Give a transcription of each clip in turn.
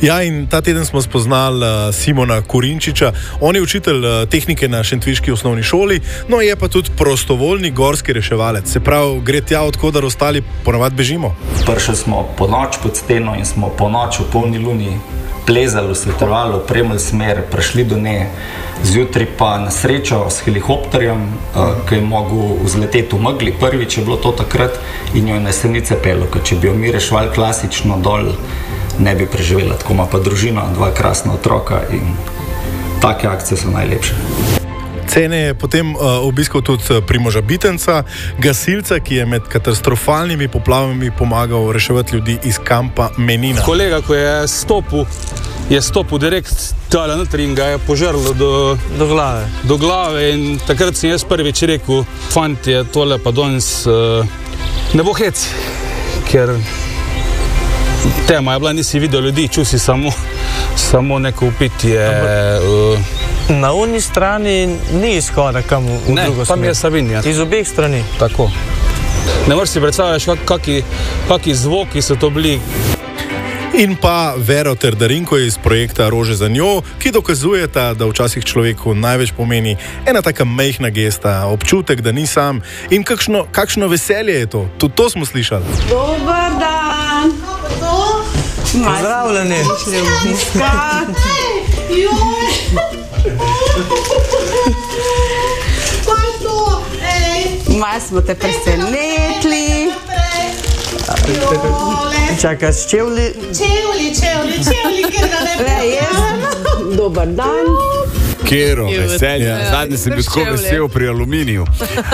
Ja, in ta teden smo spoznali Simona Kurinčiča. On je učitelj tehnike na šentviški osnovni šoli, no je pa tudi prostovoljni gorski reševalec. Se pravi, gre tja, odkudar ostali ponavadi bežimo. Prišli smo po noč pod steno in smo po noč v polni luni plezali, svetovali, opremili smer, prišli do nje. Zjutraj pa na srečo s helikopterjem, ki je mogel vzleteti v megli. Prvič je bilo to takrat in jo je na Jesenice pelil, ker če bi jo mi reševali klasično dol, ne bi preživela. Tako ima pa družina, 2 krasna otroka in take akcije so najlepše. Cene je potem obiskal tudi Primoža Bitenca, gasilca, ki je med katastrofalnimi poplavami pomagal reševati ljudi iz kampa Menina. Kolega, ko je stopil direkt tale notri in ga je požrlo do glave in takrat sem jaz prvič rekel, fantje, tole pa danes ne bo hec, ker tema je bila, nisi videl ljudi, čutil si samo neko upitje. Na oni strani ni izhoda kam v drugo smer. Tam je Savinja. Iz obeh strani. Tako. Ne moreš si predstavljati, kaki zvoki so to bili. In pa Vero ter Darinko iz projekta Rože za njo, ki dokazujeta, da včasih človeku največ pomeni ena taka majhna gesta, občutek, da ni sam. In kakšno veselje je to. Tudi to smo slišali. Dobar dan. Pozdravljeni. Malo smo te presenetili. Čakaj, s čevlji? Čevlji, ker ga ne prejem. Dobar dan. Kero, veselje. Zadnji sem bil tako vesel pri aluminiju.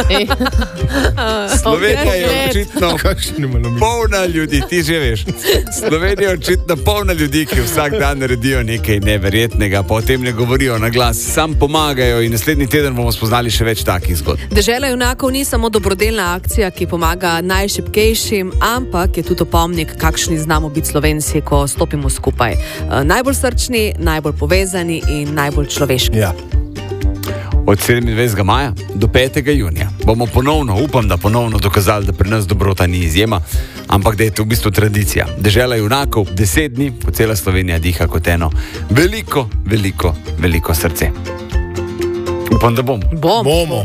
Slovenija je očitno polna ljudi, ti že veš. Slovenija je očitno polna ljudi, ki vsak dan naredijo nekaj neverjetnega, pa o tem ne govorijo na glas, sam pomagajo in naslednji teden bomo spoznali še več takih zgodb. Dežela junakov ni samo dobrodelna akcija, ki pomaga najšibkejšim, ampak je tudi opomnik, kakšni znamo biti Slovenci, ko stopimo skupaj. Najbolj srčni, najbolj povezani in najbolj človeški. Ja. Od 27. maja do 5. junija bomo upam, da ponovno dokazali, da pri nas dobrota ni izjema, ampak da je to v bistvu tradicija. Dežela junakov 10 dni, ko cela Slovenija diha kot eno veliko, veliko, veliko srce. Upam, da bomo. Bomo.